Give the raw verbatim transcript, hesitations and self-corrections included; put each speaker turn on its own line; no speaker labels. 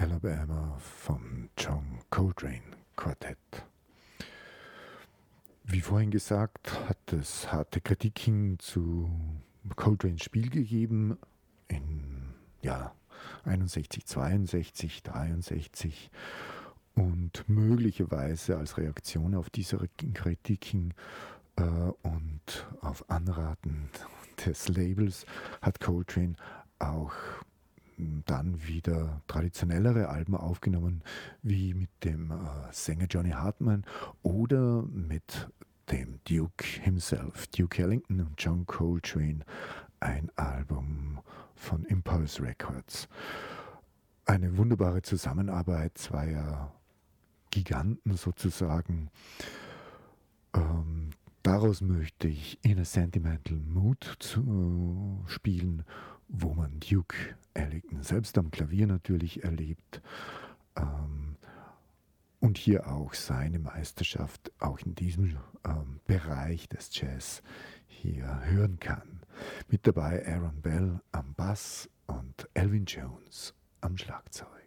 Alabama vom John Coltrane Quartett. Wie vorhin gesagt, hat es harte Kritiken zu Coltranes Spiel gegeben in ja, einundsechzig, zweiundsechzig, dreiundsechzig und möglicherweise als Reaktion auf diese Kritiken äh, und auf Anraten des Labels hat Coltrane auch dann wieder traditionellere Alben aufgenommen, wie mit dem äh, Sänger Johnny Hartman oder mit dem Duke himself, Duke Ellington und John Coltrane, ein Album von Impulse Records. Eine wunderbare Zusammenarbeit zweier Giganten sozusagen. Ähm, daraus möchte ich In a Sentimental Mood zu, äh, spielen, wo man Duke Ellington selbst am Klavier natürlich erlebt ähm, und hier auch seine Meisterschaft auch in diesem ähm, Bereich des Jazz hier hören kann. Mit dabei Aaron Bell am Bass und Elvin Jones am Schlagzeug.